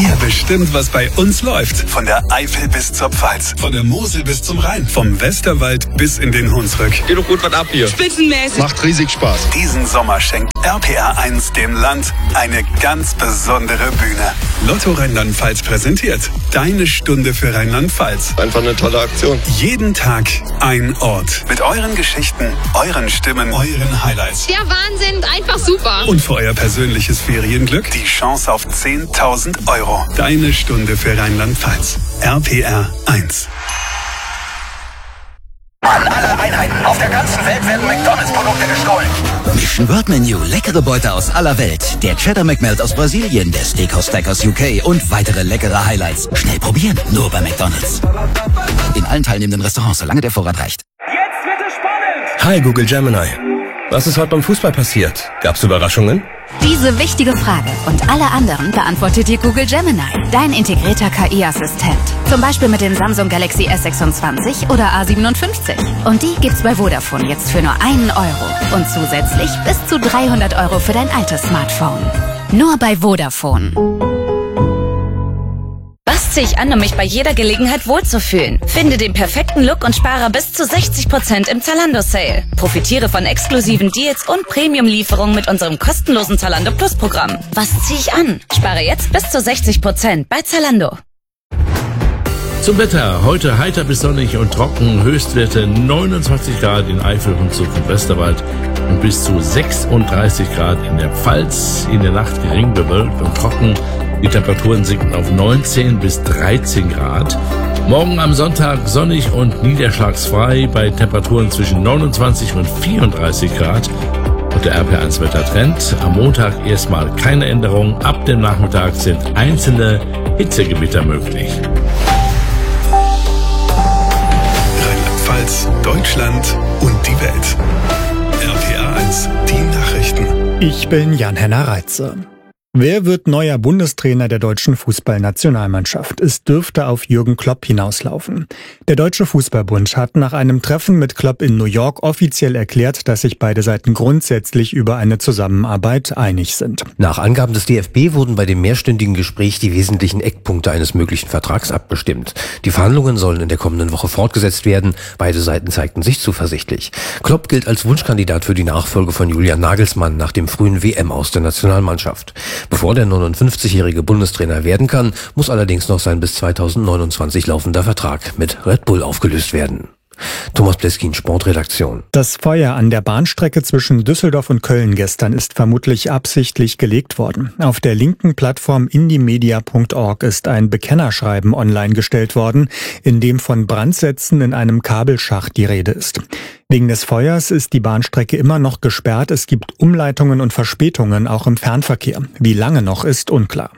Ihr bestimmt, was bei uns läuft. Von der Eifel bis zur Pfalz. Von der Mosel bis zum Rhein. Vom Westerwald bis in den Hunsrück. Geht doch gut was ab hier. Spitzenmäßig. Macht riesig Spaß. Diesen Sommer schenkt RPR 1 dem Land eine ganz besondere Bühne. Lotto Rheinland-Pfalz präsentiert Deine Stunde für Rheinland-Pfalz. Einfach eine tolle Aktion. Jeden Tag ein Ort. Mit euren Geschichten, euren Stimmen, euren Highlights. Der Wahnsinn, einfach super. Und für euer persönliches Ferienglück die Chance auf 10.000 Euro. Deine Stunde für Rheinland-Pfalz. RPR 1. An alle Einheiten auf der ganzen Welt werden McDonalds-Produkte gestohlen. Mission World Menu, leckere Beute aus aller Welt. Der Cheddar McMelt aus Brasilien, der Steakhouse Stack aus UK und weitere leckere Highlights. Schnell probieren, nur bei McDonalds. In allen teilnehmenden Restaurants, solange der Vorrat reicht. Jetzt wird es spannend. Hi Google Gemini. Was ist heute beim Fußball passiert? Gab's Überraschungen? Diese wichtige Frage und alle anderen beantwortet dir Google Gemini, dein integrierter KI-Assistent. Zum Beispiel mit den Samsung Galaxy S26 oder A57. Und die gibt's bei Vodafone jetzt für nur 1 Euro. Und zusätzlich bis zu 300 Euro für dein altes Smartphone. Nur bei Vodafone. Was ziehe ich an, um mich bei jeder Gelegenheit wohlzufühlen? Finde den perfekten Look und spare bis zu 60% im Zalando-Sale. Profitiere von exklusiven Deals und Premium-Lieferungen mit unserem kostenlosen Zalando Plus-Programm. Was ziehe ich an? Spare jetzt bis zu 60% bei Zalando. Zum Wetter. Heute heiter bis sonnig und trocken. Höchstwerte 29 Grad in Eifel, Hunsrück und Westerwald und bis zu 36 Grad in der Pfalz. In der Nacht gering bewölkt und trocken. Die Temperaturen sinken auf 19 bis 13 Grad. Morgen am Sonntag sonnig und niederschlagsfrei bei Temperaturen zwischen 29 und 34 Grad. Und der RP1-Wettertrend. Am Montag erstmal keine Änderung. Ab dem Nachmittag sind einzelne Hitzegewitter möglich. Rheinland-Pfalz, Deutschland und die Welt. RPR 1, die Nachrichten. Ich bin Jan-Henner Reitze. Wer wird neuer Bundestrainer der deutschen Fußballnationalmannschaft? Es dürfte auf Jürgen Klopp hinauslaufen. Der Deutsche Fußballbund hat nach einem Treffen mit Klopp in New York offiziell erklärt, dass sich beide Seiten grundsätzlich über eine Zusammenarbeit einig sind. Nach Angaben des DFB wurden bei dem mehrstündigen Gespräch die wesentlichen Eckpunkte eines möglichen Vertrags abgestimmt. Die Verhandlungen sollen in der kommenden Woche fortgesetzt werden. Beide Seiten zeigten sich zuversichtlich. Klopp gilt als Wunschkandidat für die Nachfolge von Julian Nagelsmann nach dem frühen WM-Aus der Nationalmannschaft. Bevor der 59-jährige Bundestrainer werden kann, muss allerdings noch sein bis 2029 laufender Vertrag mit Red Bull aufgelöst werden. Thomas Pleskin, Sportredaktion. Das Feuer an der Bahnstrecke zwischen Düsseldorf und Köln gestern ist vermutlich absichtlich gelegt worden. Auf der linken Plattform indiemedia.org ist ein Bekennerschreiben online gestellt worden, in dem von Brandsätzen in einem Kabelschacht die Rede ist. Wegen des Feuers ist die Bahnstrecke immer noch gesperrt. Es gibt Umleitungen und Verspätungen auch im Fernverkehr. Wie lange noch, ist unklar.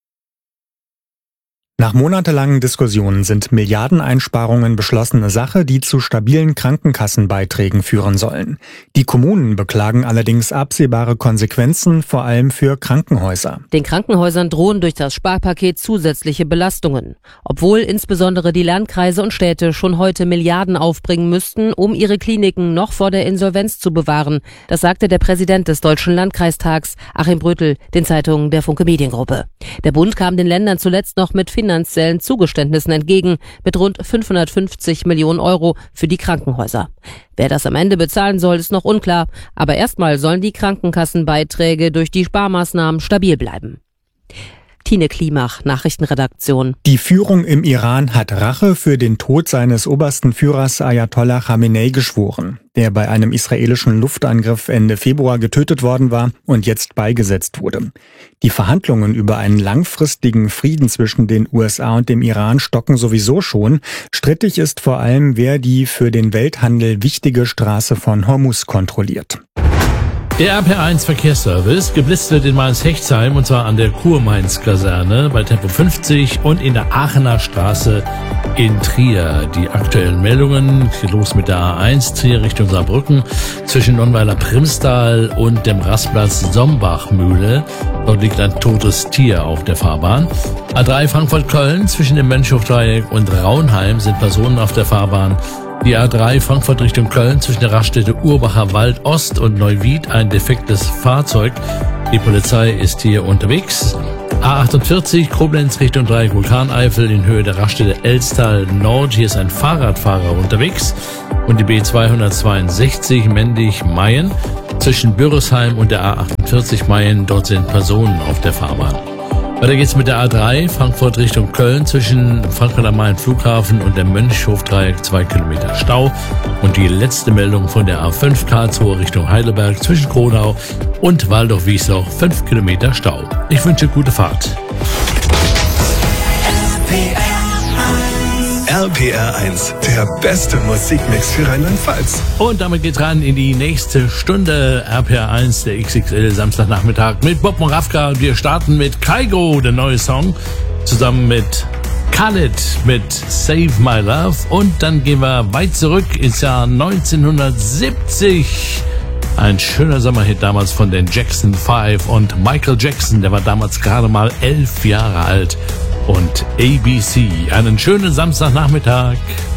Nach monatelangen Diskussionen sind Milliardeneinsparungen beschlossene Sache, die zu stabilen Krankenkassenbeiträgen führen sollen. Die Kommunen beklagen allerdings absehbare Konsequenzen, vor allem für Krankenhäuser. Den Krankenhäusern drohen durch das Sparpaket zusätzliche Belastungen. Obwohl insbesondere die Landkreise und Städte schon heute Milliarden aufbringen müssten, um ihre Kliniken noch vor der Insolvenz zu bewahren. Das sagte der Präsident des Deutschen Landkreistags, Achim Brötel, den Zeitungen der Funke Mediengruppe. Der Bund kam den Ländern zuletzt noch mit finanziellen Zugeständnissen entgegen, mit rund 550 Millionen Euro für die Krankenhäuser. Wer das am Ende bezahlen soll, ist noch unklar, aber erstmal sollen die Krankenkassenbeiträge durch die Sparmaßnahmen stabil bleiben. Tine Klimach, Nachrichtenredaktion. Die Führung im Iran hat Rache für den Tod seines obersten Führers Ayatollah Khamenei geschworen, der bei einem israelischen Luftangriff Ende Februar getötet worden war und jetzt beigesetzt wurde. Die Verhandlungen über einen langfristigen Frieden zwischen den USA und dem Iran stocken sowieso schon. Strittig ist vor allem, wer die für den Welthandel wichtige Straße von Hormuz kontrolliert. Der RP1 Verkehrsservice geblitzt wird in Mainz-Hechtsheim und zwar an der Kurmainz-Kaserne bei Tempo 50 und in der Aachener Straße in Trier. Die aktuellen Meldungen, geht los mit der A1 Trier Richtung Saarbrücken zwischen Nonnweiler-Primstal und dem Rastplatz Sombachmühle. Dort liegt ein totes Tier auf der Fahrbahn. A3 Frankfurt-Köln zwischen dem Mönchhofdreieck und Raunheim sind Personen auf der Fahrbahn. Die A3 Frankfurt Richtung Köln zwischen der Raststätte Urbacher Wald Ost und Neuwied ein defektes Fahrzeug. Die Polizei ist hier unterwegs. A48 Koblenz Richtung Dreieck Vulkaneifel in Höhe der Raststätte Elstal Nord. Hier ist ein Fahrradfahrer unterwegs. Und die B262 Mendig-Mayen zwischen Bürresheim und der A48 Mayen. Dort sind Personen auf der Fahrbahn. Weiter geht's mit der A3 Frankfurt Richtung Köln zwischen Frankfurt am Main Flughafen und der Mönchhof-Dreieck 2 Kilometer Stau. Und die letzte Meldung von der A5 Karlsruhe Richtung Heidelberg zwischen Kronau und Waldorf-Wiesloch 5 Kilometer Stau. Ich wünsche gute Fahrt. RPR 1, der beste Musikmix für Rheinland-Pfalz. Und damit geht's rein in die nächste Stunde RPR 1, der XXL Samstagnachmittag mit Bob Moravka. Wir starten mit Kygo, der neue Song, zusammen mit Khaled mit Save My Love. Und dann gehen wir weit zurück ins Jahr 1970. Ein schöner Sommerhit damals von den Jackson 5 und Michael Jackson, der war damals gerade mal 11 Jahre alt. Und ABC. Einen schönen Samstagnachmittag.